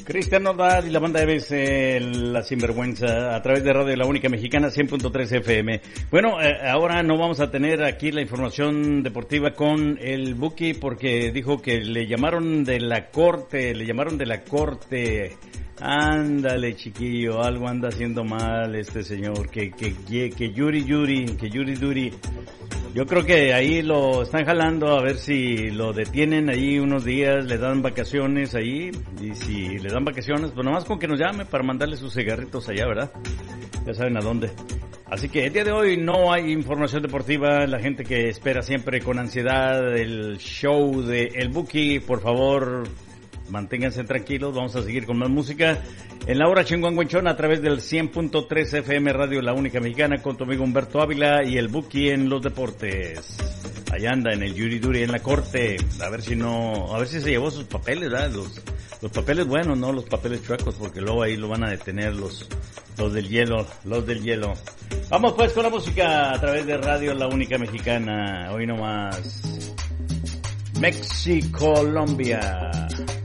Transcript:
Cristian Nodal y la banda EBS, La Sinvergüenza, a través de Radio La Única Mexicana, 100.3 FM. Bueno, ahora no vamos a tener aquí la información deportiva con el Buki porque dijo que le llamaron de la corte. Ándale, chiquillo, algo anda haciendo mal este señor, que Yuri. Yo creo que ahí lo están jalando a ver si lo detienen ahí unos días, le dan vacaciones ahí, y si le dan vacaciones, pues nomás con que nos llame para mandarle sus cigarritos allá, ¿verdad? Ya saben a dónde. Así que el día de hoy no hay información deportiva, la gente que espera siempre con ansiedad el show de El Buki, por favor, manténganse tranquilos, vamos a seguir con más música. En la hora chinguanguenchona a través del 100.3 FM Radio La Única Mexicana con tu amigo Humberto Ávila y el Buki en los deportes. Allá anda en el Yuri Duri en la corte, a ver si se llevó sus papeles, ¿verdad? Los papeles buenos, no los papeles chuecos, porque luego ahí lo van a detener los del hielo. Vamos pues con la música a través de Radio La Única Mexicana, hoy nomás. México, Colombia.